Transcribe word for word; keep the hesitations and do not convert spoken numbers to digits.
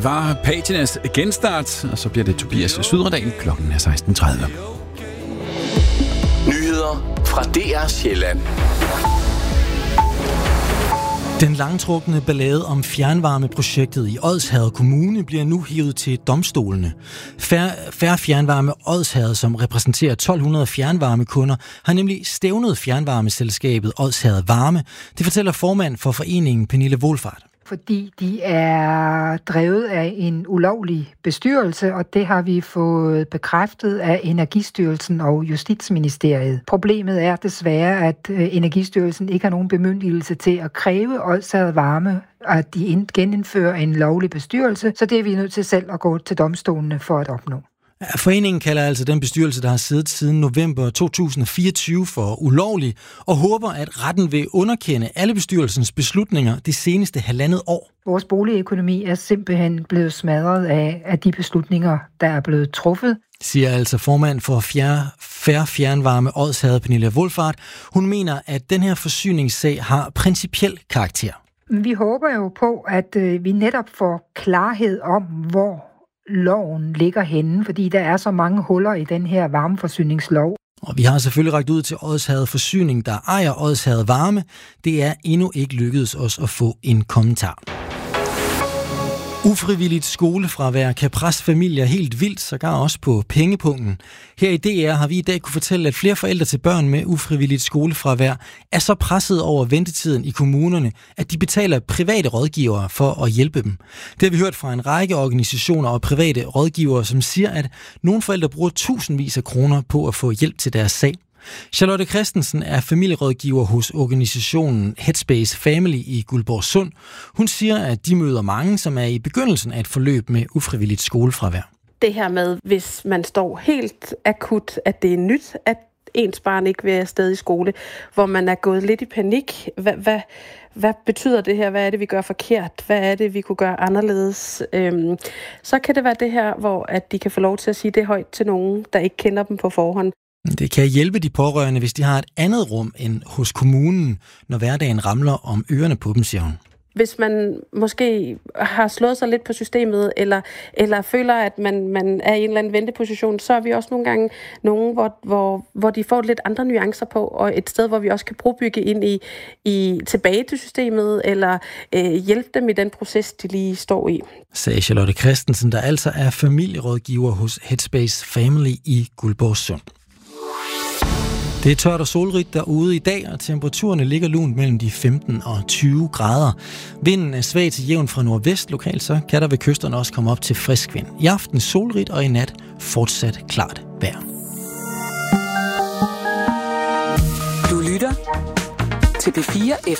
Var Patinas genstart, og så bliver det Tobias Sydredal. Klokken er seksten tredive. Nyheder fra D R Sjælland. Den langtrukne ballade om fjernvarmeprojektet i Odsherred Kommune bliver nu hivet til domstolene. Færre Fjernvarme Odsherred, som repræsenterer tolv hundrede fjernvarmekunder, har nemlig stævnet fjernvarmeselskabet Odsherred Varme. Det fortæller formand for foreningen Pernille Wohlfahrt. Fordi de er drevet af en ulovlig bestyrelse, og det har vi fået bekræftet af Energistyrelsen og Justitsministeriet. Problemet er desværre, at Energistyrelsen ikke har nogen bemyndigelse til at kræve Odsherred Varme, at de genindfører en lovlig bestyrelse, så det er vi nødt til selv at gå til domstolene for at opnå. Foreningen kalder altså den bestyrelse, der har siddet siden november to tusind og fireogtyve for ulovlig, og håber, at retten vil underkende alle bestyrelsens beslutninger det seneste halvandet år. Vores boligøkonomi er simpelthen blevet smadret af, af de beslutninger, der er blevet truffet. Siger altså formand for Færre Fjernvarme Odsherred Pernille Wohlfahrt. Hun mener, at den her forsyningssag har principiel karakter. Vi håber jo på, at vi netop får klarhed om, hvor loven ligger henne, fordi der er så mange huller i den her varmeforsyningslov. Og vi har selvfølgelig rakt ud til Odsherred Forsyning, der ejer Odsherred Varme. Det er endnu ikke lykkedes os at få en kommentar. Ufrivilligt skolefravær kan presse familier helt vildt, sågar også på pengepunkten. Her i D R har vi i dag kunne fortælle, at flere forældre til børn med ufrivilligt skolefravær er så presset over ventetiden i kommunerne, at de betaler private rådgivere for at hjælpe dem. Det har vi hørt fra en række organisationer og private rådgivere, som siger, at nogle forældre bruger tusindvis af kroner på at få hjælp til deres sag. Charlotte Christensen er familierådgiver hos organisationen Headspace Family i Guldborgsund. Hun siger, at de møder mange, som er i begyndelsen af et forløb med ufrivilligt skolefravær. Det her med, hvis man står helt akut, at det er nyt, at ens barn ikke vil afsted i skole, hvor man er gået lidt i panik. Hvad, hvad, hvad betyder det her? Hvad er det, vi gør forkert? Hvad er det, vi kunne gøre anderledes? Øhm, så kan det være det her, hvor at de kan få lov til at sige det højt til nogen, der ikke kender dem på forhånd. Det kan hjælpe de pårørende, hvis de har et andet rum end hos kommunen, når hverdagen ramler om ørerne på dem, siger hun. Hvis man måske har slået sig lidt på systemet, eller, eller føler, at man, man er i en eller anden venteposition, så er vi også nogle gange nogen, hvor, hvor, hvor de får lidt andre nuancer på, og et sted, hvor vi også kan brugbygge ind i, i tilbage til systemet, eller øh, hjælpe dem i den proces, de lige står i. Sagde Charlotte Christensen, der altså er familierådgiver hos Headspace Family i Guldborgsund. Det er tørt og solrigt derude i dag, og temperaturerne ligger lunt mellem de femten og tyve grader. Vinden er svag til jævn fra nordvest. Lokalt så kan der ved kysterne også komme op til frisk vind. I aften solrigt, og i nat fortsat klart vejr. Du lytter til P fire